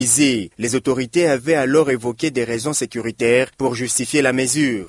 Les autorités avaient alors évoqué des raisons sécuritaires pour justifier la mesure.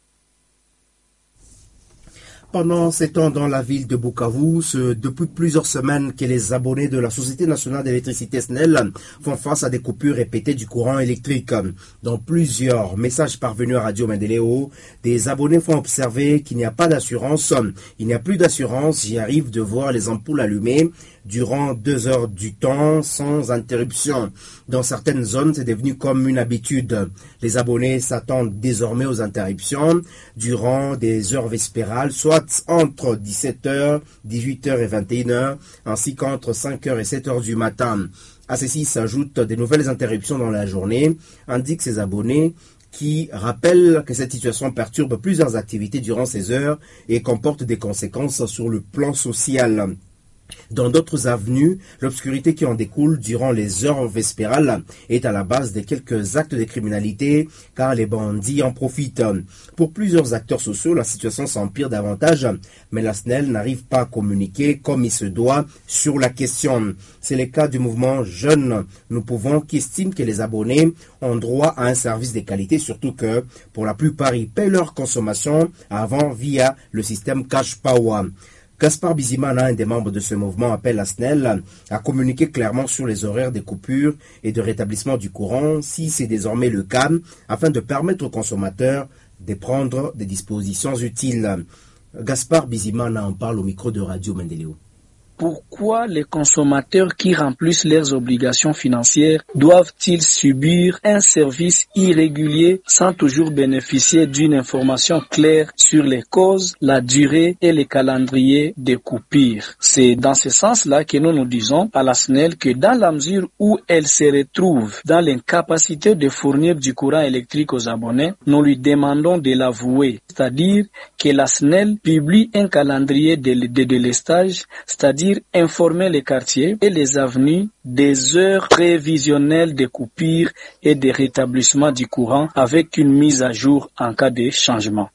Pendant ces temps dans la ville de Bukavu, depuis plusieurs semaines que les abonnés de la Société nationale d'électricité SNEL font face à des coupures répétées du courant électrique. Dans plusieurs messages parvenus à Radio Mendeleo, des abonnés font observer qu'il n'y a pas d'assurance. Il n'y a plus d'assurance, j'y arrive de voir les ampoules allumées durant 2 heures du temps sans interruption. Dans certaines zones, c'est devenu comme une habitude. Les abonnés s'attendent désormais aux interruptions durant des heures vespérales, soit entre 17h, 18h et 21h, ainsi qu'entre 5h et 7h du matin. À ceci s'ajoutent des nouvelles interruptions dans la journée, indiquent ces abonnés, qui rappellent que cette situation perturbe plusieurs activités durant ces heures et comporte des conséquences sur le plan social. Dans d'autres avenues, l'obscurité qui en découle durant les heures vespérales est à la base de quelques actes de criminalité, car les bandits en profitent. Pour plusieurs acteurs sociaux, la situation s'empire davantage, mais la SNEL n'arrive pas à communiquer comme il se doit sur la question. C'est le cas du mouvement Jeunes. Nous pouvons qui estime que les abonnés ont droit à un service de qualité, surtout que, pour la plupart, ils paient leur consommation avant via le système Cash Power. Gaspard Bizimana, un des membres de ce mouvement, appelle la SNEL à communiquer clairement sur les horaires des coupures et de rétablissement du courant, si c'est désormais le cas, afin de permettre aux consommateurs de prendre des dispositions utiles. Gaspard Bizimana en parle au micro de Radio Mendeleo. Pourquoi les consommateurs qui remplissent leurs obligations financières doivent-ils subir un service irrégulier sans toujours bénéficier d'une information claire sur les causes, la durée et les calendriers des coupures? C'est dans ce sens-là que nous disons à la SNEL que dans la mesure où elle se retrouve dans l'incapacité de fournir du courant électrique aux abonnés, nous lui demandons de l'avouer, c'est-à-dire que la SNEL publie un calendrier de délestage, c'est-à-dire informer les quartiers et les avenues des heures prévisionnelles de coupure et de rétablissement du courant avec une mise à jour en cas de changement.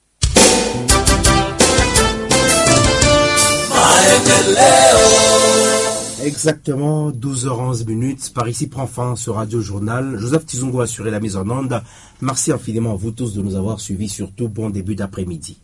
Exactement 12h11. Par ici prend fin ce Radio Journal. Joseph Tizungo a assuré la mise en onde. Merci infiniment à vous tous de nous avoir suivis. Surtout bon début d'après-midi.